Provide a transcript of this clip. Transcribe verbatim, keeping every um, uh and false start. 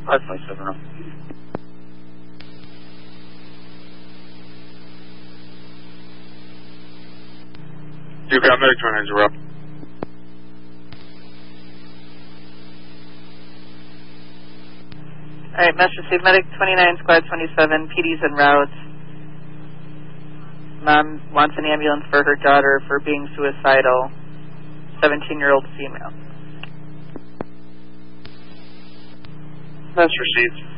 five five seven zero. You got medic twenty-nine zero. All right, message received. Medic twenty-nine, Squad twenty-seven, P D's en route. Mom wants an ambulance for her daughter for being suicidal. seventeen-year-old female. That's received.